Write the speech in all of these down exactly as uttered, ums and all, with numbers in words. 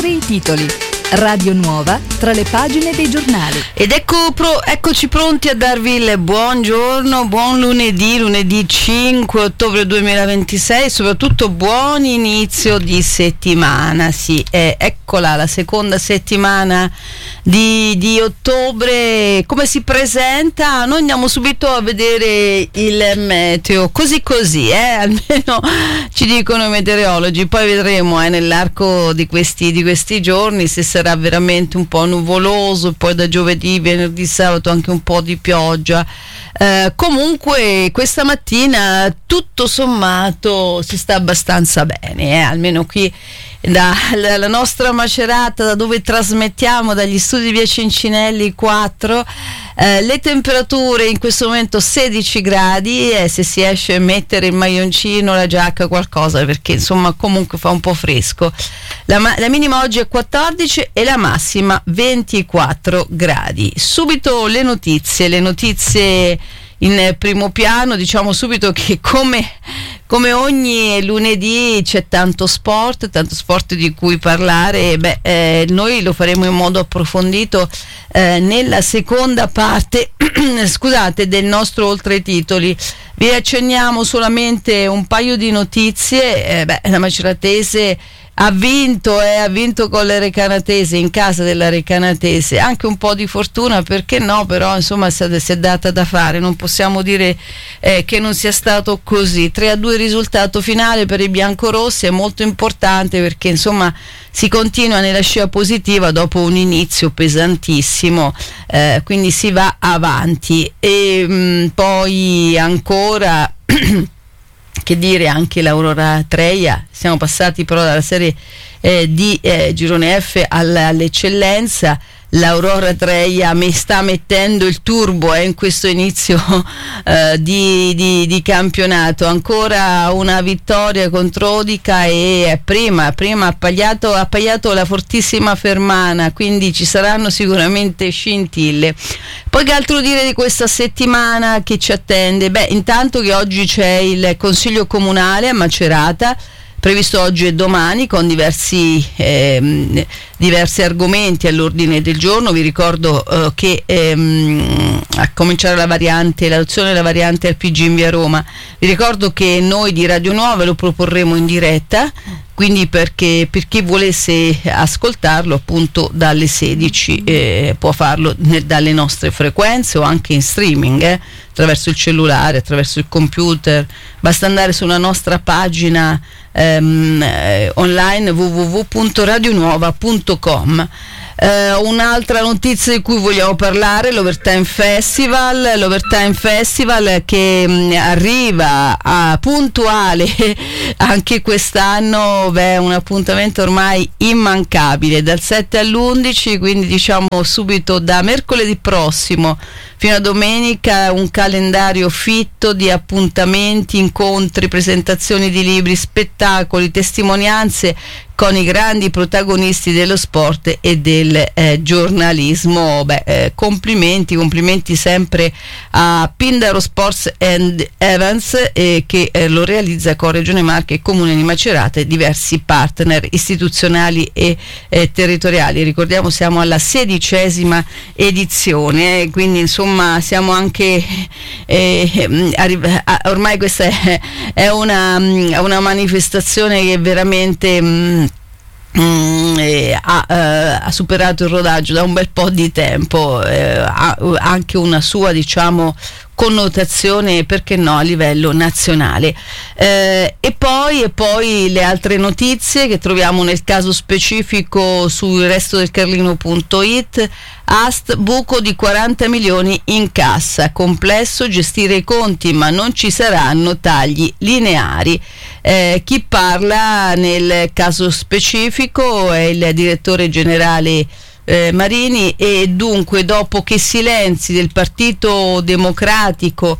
Oltre i titoli. Radio Nuova tra le pagine dei giornali. Ed ecco pro, eccoci pronti a darvi il buongiorno, buon lunedì, lunedì cinque ottobre duemilaventisei, soprattutto buon inizio di settimana. Sì, eh, eccola la seconda settimana di, di ottobre. Come si presenta? Noi andiamo subito a vedere il meteo, così così, eh, almeno ci dicono i meteorologi. Poi vedremo eh, nell'arco di questi, di questi giorni se sarà veramente un po' nuvoloso, poi da giovedì, venerdì, sabato anche un po' di pioggia. Eh, comunque questa mattina tutto sommato si sta abbastanza bene, eh? Almeno qui dalla nostra Macerata, da dove trasmettiamo, dagli studi di via Cincinelli quattro. Eh, le temperature in questo momento sedici gradi, e eh, se si esce a mettere il maglioncino, la giacca, qualcosa, perché insomma comunque fa un po' fresco. La, ma- la minima oggi è quattordici e la massima ventiquattro gradi. Subito le notizie, le notizie in primo piano. Diciamo subito che come, come ogni lunedì c'è tanto sport, tanto sport di cui parlare. Beh, eh, noi lo faremo in modo approfondito eh, nella seconda parte scusate, del nostro Oltre i titoli. Vi accenniamo solamente un paio di notizie. Eh, beh, la Maceratese ha vinto, eh, ha vinto con la Recanatese, in casa della Recanatese, anche un po' di fortuna, perché no, però insomma si è, si è data da fare, non possiamo dire eh, che non sia stato così. tre a due risultato finale per i biancorossi, è molto importante perché insomma si continua nella scia positiva dopo un inizio pesantissimo, eh, quindi si va avanti. E mh, poi ancora che dire anche l'Aurora Treia, siamo passati però dalla serie eh, di eh, Girone F alla, all'eccellenza. L'Aurora Treia mi sta mettendo il turbo eh, in questo inizio eh, di, di, di campionato. Ancora una vittoria contro Odica e prima, prima ha pagliato, ha pagliato la fortissima Fermana, quindi ci saranno sicuramente scintille. Poi che altro dire di questa settimana che ci attende? Beh, intanto che oggi c'è il Consiglio Comunale a Macerata, previsto oggi e domani, con diversi, ehm, diversi argomenti all'ordine del giorno. Vi ricordo eh, che ehm, a cominciare la variante, l'adozione della variante R P G in via Roma. Vi ricordo che noi di Radio Nuova lo proporremo in diretta, quindi perché per chi volesse ascoltarlo appunto dalle sedici eh, può farlo ne, dalle nostre frequenze o anche in streaming, eh, attraverso il cellulare, attraverso il computer. Basta andare sulla nostra pagina ehm, eh, online w w w punto radionuova punto com. Uh, un'altra notizia di cui vogliamo parlare, l'Overtime Festival, l'Overtime Festival che mh, arriva a puntuale anche quest'anno. Beh, un appuntamento ormai immancabile dal sette all'undici, quindi diciamo subito da mercoledì prossimo fino a domenica un calendario fitto di appuntamenti, incontri, presentazioni di libri, spettacoli, testimonianze con i grandi protagonisti dello sport e del eh, giornalismo. Beh, eh, complimenti, complimenti sempre a Pindaro Sports and Events eh, che eh, lo realizza con Regione Marche e Comune di Macerata e diversi partner istituzionali e eh, territoriali. Ricordiamo, siamo alla sedicesima edizione, eh, quindi insomma siamo anche eh, arri- ormai questa è, è una, una manifestazione che veramente mh, Mm, eh, ha, eh, ha superato il rodaggio da un bel po' di tempo, eh, ha anche una sua, diciamo, connotazione, perché no, a livello nazionale. Eh, e poi e poi le altre notizie che troviamo nel caso specifico sul resto del Carlino punto it. A S T buco di quaranta milioni in cassa, complesso gestire i conti ma non ci saranno tagli lineari. Eh, chi parla nel caso specifico è il direttore generale eh, Marini, e dunque dopo che silenzi del Partito Democratico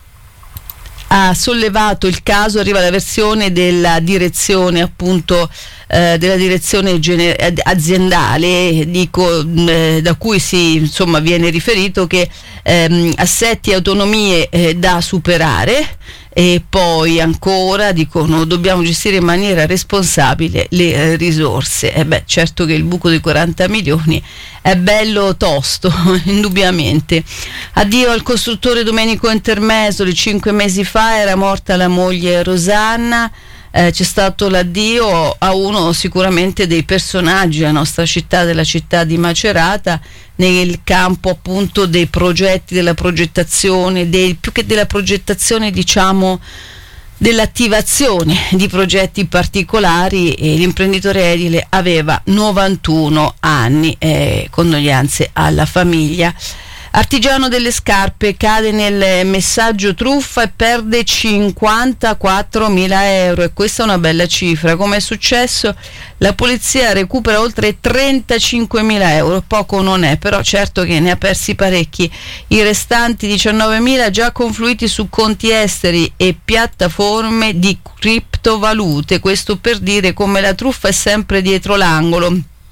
ha sollevato il caso, arriva la versione della direzione appunto eh, della direzione gener- aziendale, dico, eh, da cui si insomma viene riferito che ehm, assetti e autonomie eh, da superare, E poi ancora dicono dobbiamo gestire in maniera responsabile le eh, risorse. E beh, certo che il buco di quaranta milioni è bello tosto, indubbiamente. Addio al costruttore Domenico Intermesoli, cinque mesi fa era morta la moglie Rosanna. Eh, c'è stato l'addio a uno sicuramente dei personaggi della nostra città, della città di Macerata, nel campo appunto dei progetti, della progettazione, del, più che della progettazione diciamo dell'attivazione di progetti particolari. E l'imprenditore edile aveva novantuno anni, eh, condoglianze alla famiglia. Artigiano delle scarpe cade nel messaggio truffa e perde cinquantaquattromila euro, e questa è una bella cifra. Come è successo? La polizia recupera oltre trentacinquemila euro, poco non è, però certo che ne ha persi parecchi. I restanti diciannovemila già confluiti su conti esteri e piattaforme di criptovalute, questo per dire come la truffa è sempre dietro l'angolo.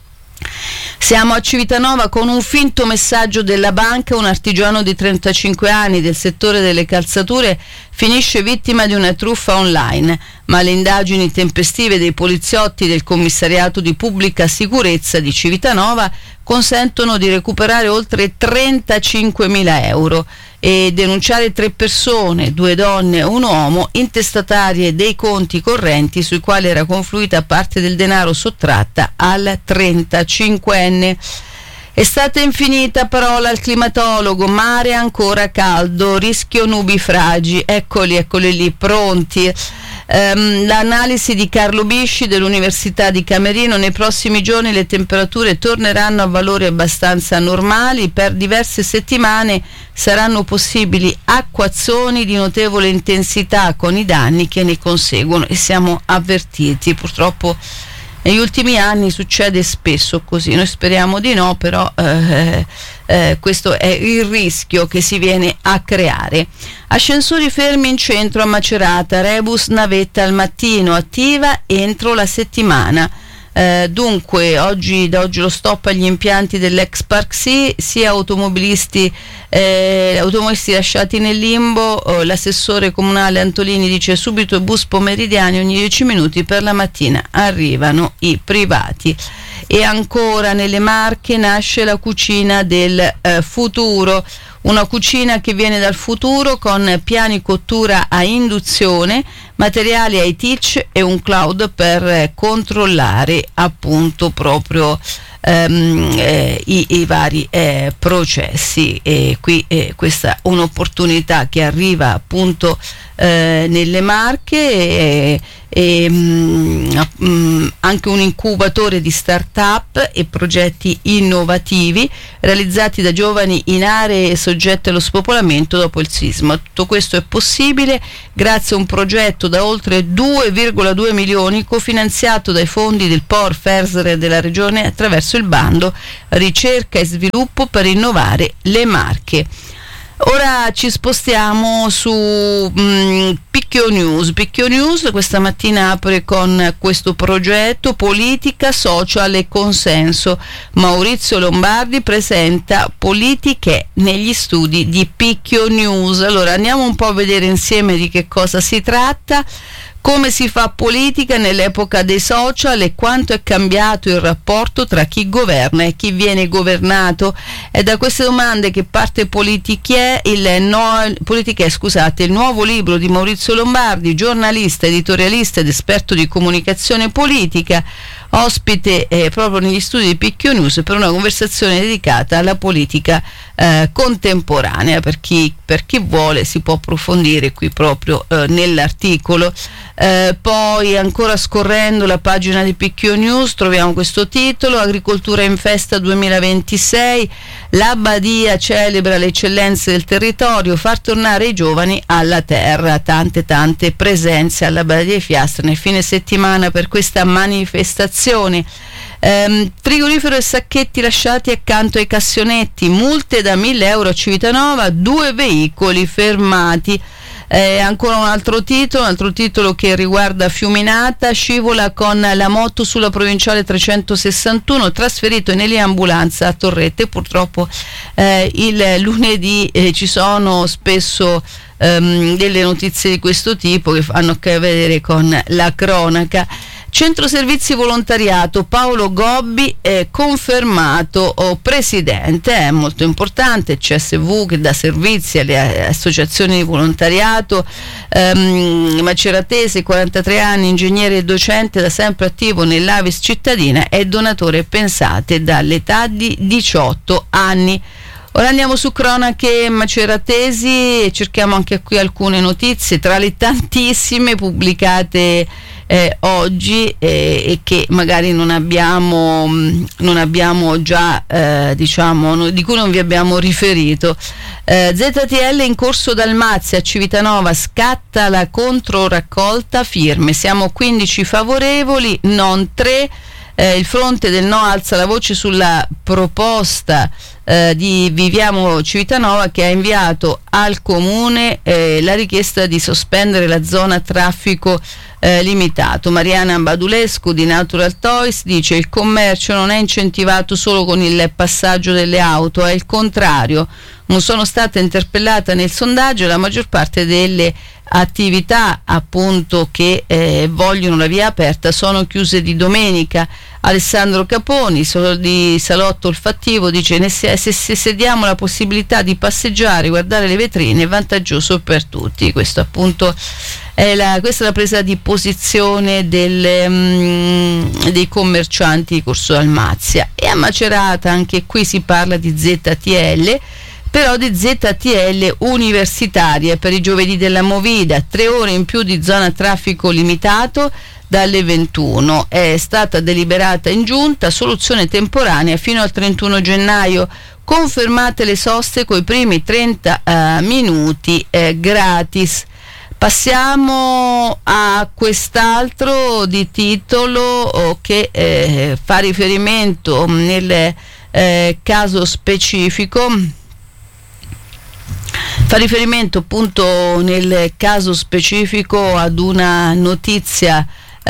Siamo a Civitanova con un finto messaggio della banca. Un artigiano di trentacinque anni del settore delle calzature finisce vittima di una truffa online, ma le indagini tempestive dei poliziotti del commissariato di pubblica sicurezza di Civitanova consentono di recuperare oltre trentacinquemila euro e denunciare tre persone, due donne e un uomo, intestatarie dei conti correnti sui quali era confluita parte del denaro sottratta al trentacinquenne. Estate infinita, parola al climatologo, mare ancora caldo, rischio nubifragi, eccoli, eccoli lì, pronti. Um, l'analisi di Carlo Bisci dell'Università di Camerino: nei prossimi giorni le temperature torneranno a valori abbastanza normali, per diverse settimane saranno possibili acquazzoni di notevole intensità con i danni che ne conseguono, e siamo avvertiti. Purtroppo negli ultimi anni succede spesso così, noi speriamo di no, però eh, eh, questo è il rischio che si viene a creare. Ascensori fermi in centro a Macerata, rebus navetta al mattino, attiva entro la settimana. Eh, dunque oggi, da oggi lo stop agli impianti dell'ex Park Sea, sia automobilisti eh, automobilisti lasciati nel limbo. Eh, l'assessore comunale Antolini dice subito bus pomeridiani ogni dieci minuti, per la mattina arrivano i privati. E ancora nelle Marche nasce la cucina del eh, futuro, una cucina che viene dal futuro con piani cottura a induzione, materiali high-tech e un cloud per eh, controllare appunto proprio ehm, eh, i, i vari eh, processi. E qui eh, questa è un'opportunità che arriva appunto eh, nelle Marche, e, e mh, mh, anche un incubatore di start-up e progetti innovativi realizzati da giovani in aree soggette allo spopolamento dopo il sisma. Tutto questo è possibile grazie a un progetto da oltre due virgola due milioni cofinanziato dai fondi del P O R FESR della regione attraverso il bando Ricerca e Sviluppo per innovare le Marche. Ora ci spostiamo su mh, Picchio News. Picchio News questa mattina apre con questo progetto: politica, social e consenso. Maurizio Lombardi presenta politiche negli studi di Picchio News. Allora andiamo un po' a vedere insieme di che cosa si tratta. Come si fa politica nell'epoca dei social e quanto è cambiato il rapporto tra chi governa e chi viene governato? È da queste domande che parte Politiche, il, no, Politiche, scusate, il nuovo libro di Maurizio Lombardi, giornalista, editorialista ed esperto di comunicazione politica, ospite eh, proprio negli studi di Picchio News per una conversazione dedicata alla politica eh, contemporanea. Per chi, per chi vuole si può approfondire qui proprio eh, nell'articolo. Eh, poi ancora scorrendo la pagina di Picchio News troviamo questo titolo: Agricoltura in festa duemilaventisei, la Badia celebra le eccellenze del territorio, far tornare i giovani alla terra. Tante tante presenze alla Badia di Fiastra nel fine settimana per questa manifestazione. Ehm, frigorifero e sacchetti lasciati accanto ai cassionetti, multe da mille euro a Civitanova, due veicoli fermati. Eh, ancora un altro titolo, un altro titolo che riguarda Fiuminata: scivola con la moto sulla provinciale trecentosessantuno, trasferito in eliambulanza a Torrette. Purtroppo eh, il lunedì eh, ci sono spesso ehm, delle notizie di questo tipo che hanno a che vedere con la cronaca. Centro Servizi Volontariato, Paolo Gobbi è confermato oh, presidente, è molto importante, C S V che dà servizi alle associazioni di volontariato, ehm, maceratese, quarantatré anni, ingegnere e docente, da sempre attivo nell'Avis cittadina, è donatore, pensate, dall'età di diciotto anni. Ora andiamo su cronache maceratesi e cerchiamo anche qui alcune notizie tra le tantissime pubblicate Eh, oggi eh, e che magari non abbiamo non abbiamo già eh, diciamo no, di cui non vi abbiamo riferito. eh, Z T L in corso Dalmazia, Civitanova, scatta la controraccolta firme, siamo quindici favorevoli, non tre. Eh, il fronte del no alza la voce sulla proposta eh, di Viviamo Civitanova, che ha inviato al comune eh, la richiesta di sospendere la zona traffico eh, limitato. Mariana Badulescu di Natural Toys dice: il commercio non è incentivato solo con il passaggio delle auto, è il contrario. Non sono stata interpellata nel sondaggio, la maggior parte delle attività appunto che eh, vogliono la via aperta sono chiuse di domenica. Alessandro Caponi di Salotto Olfattivo dice: se, se, se, se diamo la possibilità di passeggiare, guardare le vetrine, è vantaggioso per tutti. Questo appunto è la, questa è la presa di posizione del, um, dei commercianti di Corso Dalmazia. E a Macerata anche qui si parla di Z T L, però di Z T L universitaria per i giovedì della Movida, tre ore in più di zona traffico limitato dalle ventuno. È stata deliberata in giunta soluzione temporanea fino al trentuno gennaio, confermate le soste coi primi trenta uh, minuti eh, gratis. Passiamo a quest'altro di titolo oh, che eh, fa riferimento nel eh, caso specifico fa riferimento appunto nel caso specifico ad una notizia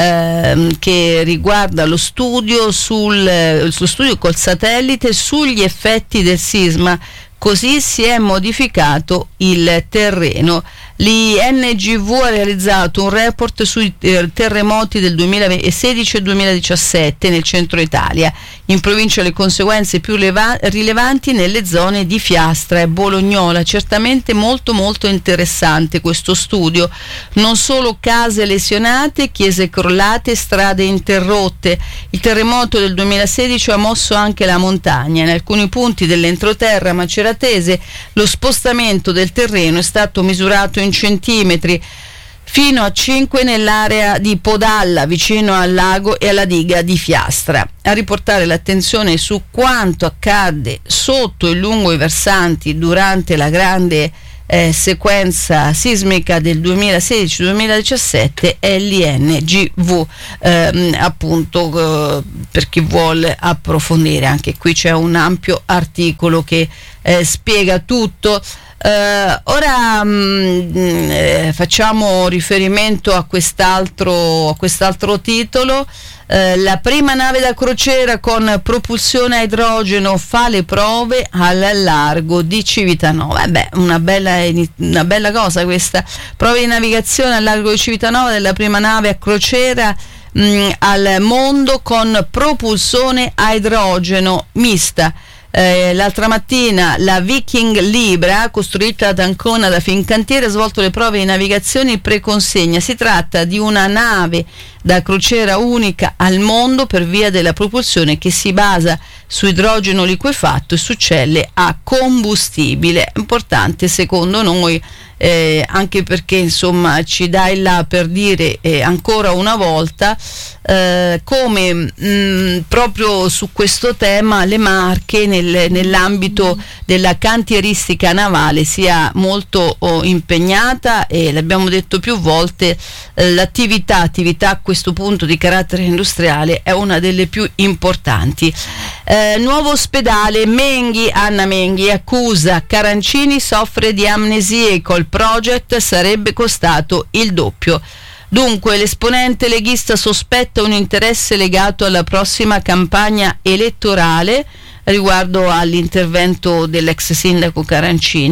eh, che riguarda lo studio sul lo studio col satellite sugli effetti del sisma. Così si è modificato il terreno. L'I N G V ha realizzato un report sui eh, terremoti del duemilasedici e duemiladiciassette nel centro Italia. In provincia le conseguenze più leva- rilevanti nelle zone di Fiastra e Bolognola. Certamente molto molto interessante questo studio. Non solo case lesionate, chiese crollate, strade interrotte. Il terremoto del duemilasedici ha mosso anche la montagna. In alcuni punti dell'entroterra maceratese lo spostamento del terreno è stato misurato in centimetri, fino a cinque nell'area di Podalla vicino al lago e alla diga di Fiastra. A riportare l'attenzione su quanto accadde sotto e lungo i versanti durante la grande eh, sequenza sismica del duemilasedici duemiladiciassette è l'I N G V, ehm, appunto eh, per chi vuole approfondire. Anche qui c'è un ampio articolo che eh, spiega tutto. Uh, ora mh, eh, facciamo riferimento a quest'altro, a quest'altro titolo. Uh, la prima nave da crociera con propulsione a idrogeno fa le prove al largo di Civitanova. Eh beh, una bella, una bella cosa questa. Prove di navigazione al largo di Civitanova della prima nave a crociera mh, al mondo con propulsione a idrogeno mista. Eh, l'altra mattina la Viking Libra, costruita ad Ancona da Fincantieri, ha svolto le prove di navigazione preconsegna. Si tratta di una nave da crociera unica al mondo per via della propulsione che si basa su idrogeno liquefatto e su celle a combustibile. Importante secondo noi, eh, anche perché insomma ci dai là per dire eh, ancora una volta eh, come mh, proprio su questo tema le Marche nel, nell'ambito della cantieristica navale sia molto oh, impegnata, e l'abbiamo detto più volte, eh, l'attività attività a questo punto di carattere industriale è una delle più importanti. Eh, nuovo ospedale, Menghi, Anna Menghi accusa Carancini soffre di amnesie, col project sarebbe costato il doppio. Dunque l'esponente leghista sospetta un interesse legato alla prossima campagna elettorale riguardo all'intervento dell'ex sindaco Carancini.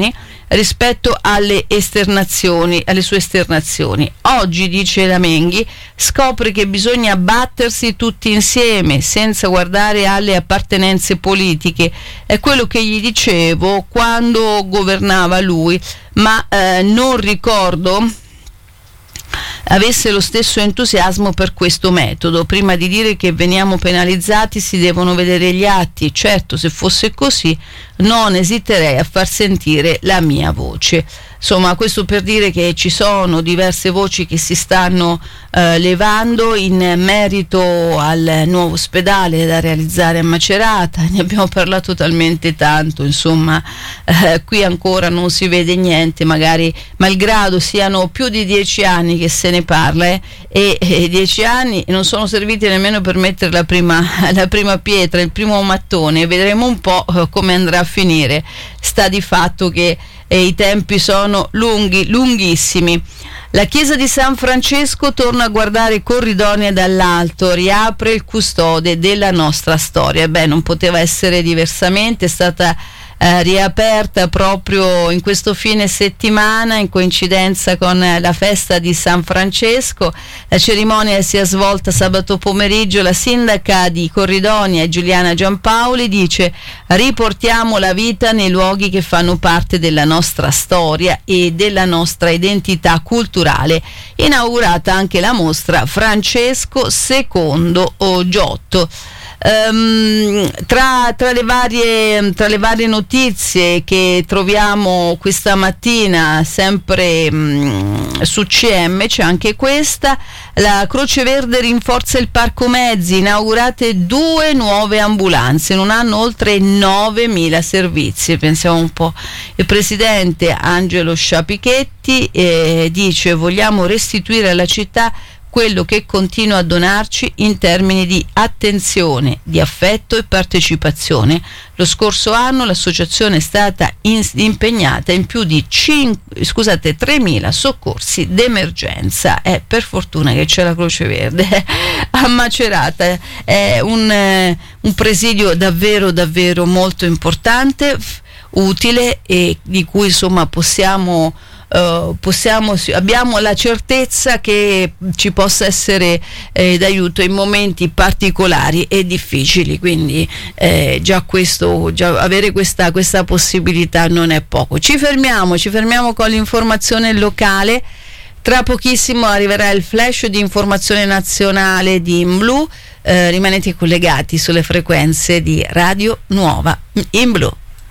rispetto alle esternazioni, alle sue esternazioni. Oggi, dice la Menghi, scopre che bisogna battersi tutti insieme senza guardare alle appartenenze politiche. È quello che gli dicevo quando governava lui, ma eh, non ricordo avesse lo stesso entusiasmo per questo metodo. Prima di dire che veniamo penalizzati si devono vedere gli atti. Certo, se fosse così non esiterei a far sentire la mia voce. Insomma, questo per dire che ci sono diverse voci che si stanno eh, levando in merito al nuovo ospedale da realizzare a Macerata. Ne abbiamo parlato talmente tanto, insomma, eh, qui ancora non si vede niente, magari malgrado siano più di dieci anni che se ne parla, eh, e, e dieci anni non sono serviti nemmeno per mettere la prima, la prima pietra, il primo mattone. Vedremo un po' eh, come andrà a finire. Sta di fatto che e i tempi sono lunghi, lunghissimi. La chiesa di San Francesco torna a guardare Corridonia dall'alto, riapre il custode della nostra storia. Beh, non poteva essere diversamente, è stata eh, riaperta proprio in questo fine settimana in coincidenza con la festa di San Francesco. La cerimonia si è svolta sabato pomeriggio. La sindaca di Corridonia, Giuliana Giampaoli, dice: riportiamo la vita nei luoghi che fanno parte della nostra storia e della nostra identità culturale. Inaugurata anche la mostra Francesco secondo Giotto. Um, tra, tra, le varie, tra le varie notizie che troviamo questa mattina sempre um, su C M c'è anche questa: la Croce Verde rinforza il parco mezzi, inaugurate due nuove ambulanze in un anno, oltre novemila servizi. Pensiamo un po'. Il presidente Angelo Sciapichetti eh, dice: vogliamo restituire alla città quello che continua a donarci in termini di attenzione, di affetto e partecipazione. Lo scorso anno l'associazione è stata in, impegnata in più di cinque, scusate, tremila soccorsi d'emergenza. Eh, per fortuna che c'è la Croce Verde a Macerata. È un, eh, un presidio davvero davvero molto importante, utile, e di cui insomma possiamo Uh, possiamo, abbiamo la certezza che ci possa essere eh, d'aiuto in momenti particolari e difficili, quindi eh, già questo, già avere questa, questa possibilità non è poco. Ci fermiamo, ci fermiamo con l'informazione locale. Tra pochissimo arriverà il flash di informazione nazionale di In Blu. Eh, rimanete collegati sulle frequenze di Radio Nuova In Blu.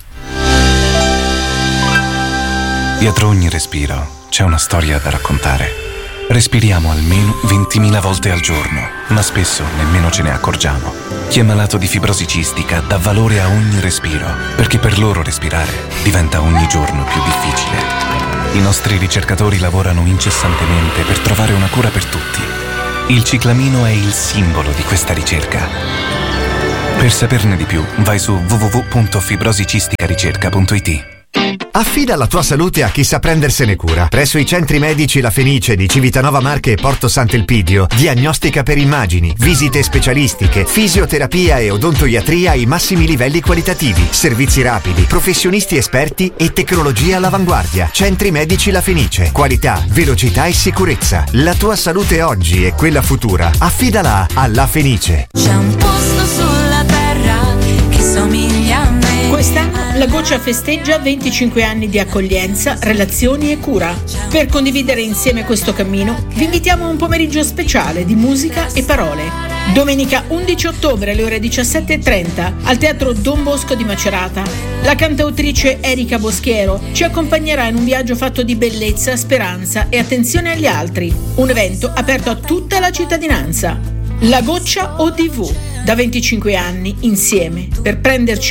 Dietro ogni respiro c'è una storia da raccontare. Respiriamo almeno ventimila volte al giorno, ma spesso nemmeno ce ne accorgiamo. Chi è malato di fibrosi cistica dà valore a ogni respiro, perché per loro respirare diventa ogni giorno più difficile. I nostri ricercatori lavorano incessantemente per trovare una cura per tutti. Il ciclamino è il simbolo di questa ricerca. Per saperne di più, vai su w w w punto fibrosicisticaricerca punto i t. Affida la tua salute a chi sa prendersene cura. Presso i centri medici La Fenice di Civitanova Marche e Porto Sant'Elpidio, diagnostica per immagini, visite specialistiche, fisioterapia e odontoiatria ai massimi livelli qualitativi, servizi rapidi, professionisti esperti e tecnologia all'avanguardia. Centri medici La Fenice. Qualità, velocità e sicurezza. La tua salute oggi e quella futura. Affidala a La Fenice. C'è un posto sulla terra che somiglia a me. Quest'anno la Goccia festeggia venticinque anni di accoglienza, relazioni e cura. Per condividere insieme questo cammino, vi invitiamo a un pomeriggio speciale di musica e parole. Domenica undici ottobre alle ore diciassette e trenta al Teatro Don Bosco di Macerata. La cantautrice Erika Boschiero ci accompagnerà in un viaggio fatto di bellezza, speranza e attenzione agli altri. Un evento aperto a tutta la cittadinanza. La Goccia O D V, da venticinque anni insieme per prenderci